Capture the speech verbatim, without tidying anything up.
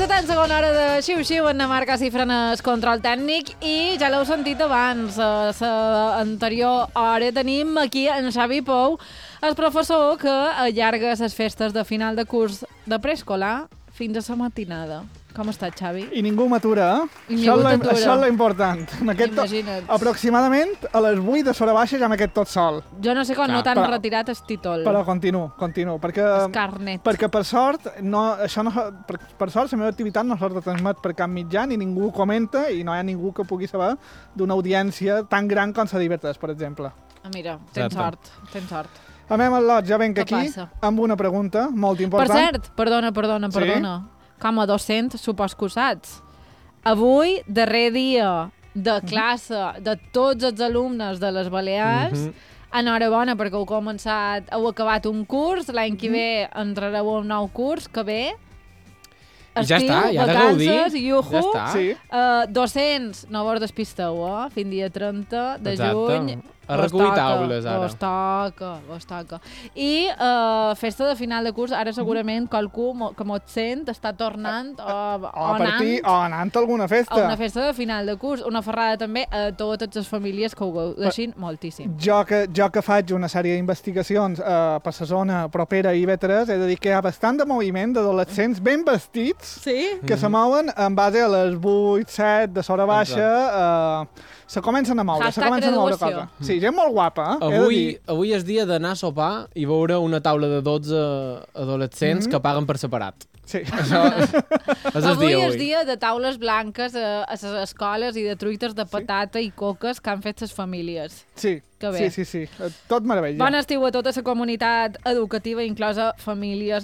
Escoltant segona hora de xiu-xiu, en Marc Cifranes control tècnic i ja l'heu sentit abans, a l'anterior hora tenim aquí en Xavi Pou, el professor que allarga les festes de final de curs de preescolar fins a la matinada. Com està, Xavi? I ningú m'atura, eh? I ningú t'atura. Això és l'important. Imagina't. Aproximadament a les vuit de Sora Baixa ja m'he quedat tot sol. Jo no sé com no t'han però, retirat el títol. Però continuo, continuo. Perquè, el carnet. Perquè per sort, no, això no, per, per sort la meva activitat no es retransmet per cap mitjà, ni ningú comenta i no hi ha ningú que pugui saber d'una audiència tan gran com la d'Ivetres, per exemple. Ah, mira, tens sort, tens sort. A mi, el Lot, ja venc Què aquí passa? amb una pregunta molt important. Per cert, perdona, perdona, perdona. Sí? Com a docent, supos que ho saps. Avui, darrer dia de classe de tots els alumnes de les Balears, mm-hmm. enhorabona perquè heu començat, heu acabat un curs, l'any que ve entrareu a un nou curs, que ve, estiu, ja està, ja vacances, iuhu, ja està. Sí. Uh, docents, no vos despisteu, eh? Fins dia trenta de Exacte. juny. A recollir taules, ara. Vos toca, vos toca. I uh, festa de final de curs, ara segurament qualcú mo, que mos sent està tornant o, o, o, partir, anant, o anant a alguna festa. a una festa de final de curs. Una ferrada també a totes les famílies que ho gaudeixin moltíssim. Jo que, jo que faig una sèrie d'investigacions uh, per la zona propera a Ivetres, he de dir que hi ha bastant de moviment d'adolescents ben vestits sí? que mm-hmm. se mouen en base a les vuit, set de Sora Baixa. Uh, se comencen a moure, Hashtag se comencen graduació. a moure cosa. Sí, gent molt guapa, eh? Avui, avui és dia d'anar a sopar i veure una taula de dotze adolescents mm-hmm. que paguen per separat. Sí. Això és el avui dia, és avui. dia de taules blanques a, a les escoles i de truites de patata sí? i coques que han fet les famílies. Sí, que bé. sí, sí, sí. Tot meravella. Bon estiu a tota la comunitat educativa, inclosa famílies